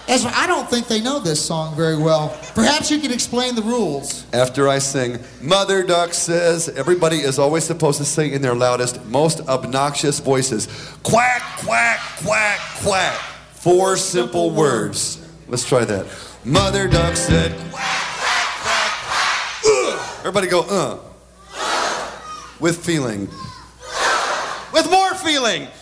Ezra, I don't think they know this song very well. Perhaps you can explain the rules. After I sing, Mother Duck says, everybody is always supposed to sing in their loudest, most obnoxious voices. Quack, quack, quack, quack. 4 simple words. Let's try that. Mother Duck said, quack, quack, quack, quack. Everybody go, With feeling. With more feeling.